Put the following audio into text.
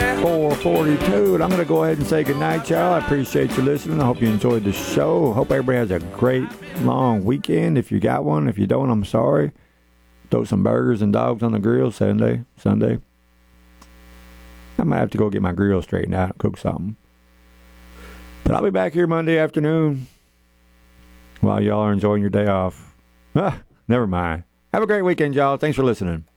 4:42, and I'm going to go ahead and say goodnight, y'all. I appreciate you listening. I hope you enjoyed the show. Hope everybody has a great, long weekend. If you got one. If you don't, I'm sorry. Throw some burgers and dogs on the grill Sunday. I might have to go get my grill straightened out and cook something. But I'll be back here Monday afternoon while y'all are enjoying your day off. Never mind. Have a great weekend, y'all. Thanks for listening.